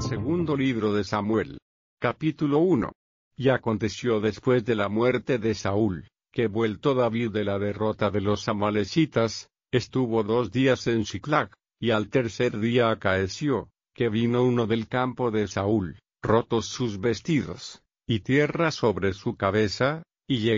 Segundo libro de Samuel. Capítulo 1. Y aconteció después de la muerte de Saúl, que vuelto David de la derrota de los amalecitas, estuvo 2 días en Siclag, y al tercer día acaeció, que vino uno del campo de Saúl, rotos sus vestidos, y tierra sobre su cabeza, y